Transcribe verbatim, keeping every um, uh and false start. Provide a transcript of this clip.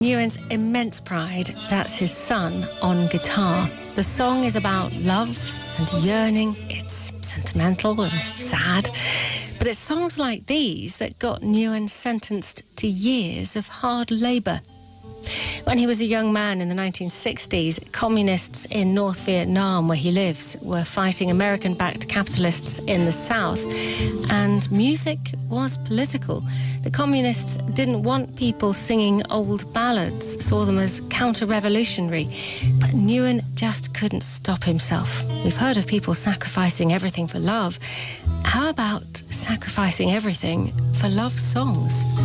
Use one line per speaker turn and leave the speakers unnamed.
Newen's immense pride, that's his son on guitar. The song is about love and yearning. It's sentimental and sad. But it's songs like these that got Newen sentenced to years of hard labour. When he was a young man in the nineteen sixties, communists in North Vietnam, where he lives, were fighting American-backed capitalists in the South, and music was political. The communists didn't want people singing old ballads, saw them as counter-revolutionary, but Newen just couldn't stop himself. We've heard of people sacrificing everything for love. How about sacrificing everything for love songs?